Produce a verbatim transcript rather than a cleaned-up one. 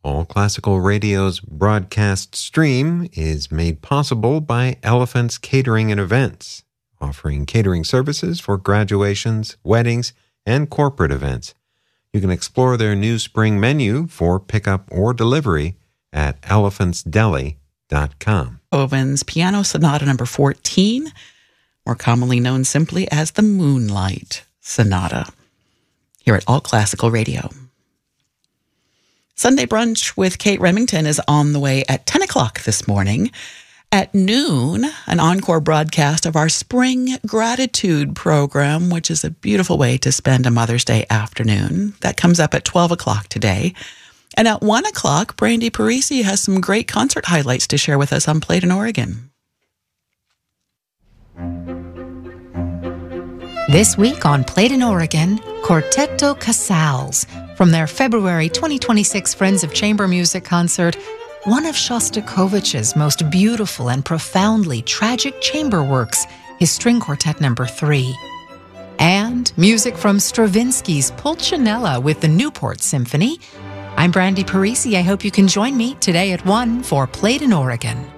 All Classical Radio's broadcast stream is made possible by Elephant's Catering and Events, offering catering services for graduations, weddings, and corporate events. You can explore their new spring menu for pickup or delivery at elephants deli dot com. Beethoven's Piano Sonata number fourteen, more commonly known simply as the Moonlight Sonata, here at All Classical Radio. Sunday Brunch with Kate Remington is on the way at ten o'clock this morning. At noon, an encore broadcast of our Spring Gratitude program, which is a beautiful way to spend a Mother's Day afternoon. That comes up at twelve o'clock today. And at one o'clock, Brandy Parisi has some great concert highlights to share with us on Played in Oregon. This week on Played in Oregon, Quartetto Casals. From their February twenty twenty-six Friends of Chamber Music concert, one of Shostakovich's most beautiful and profoundly tragic chamber works, his String Quartet number three. And music from Stravinsky's Pulcinella with the Newport Symphony. I'm Brandy Parisi. I hope you can join me today at one for Played in Oregon.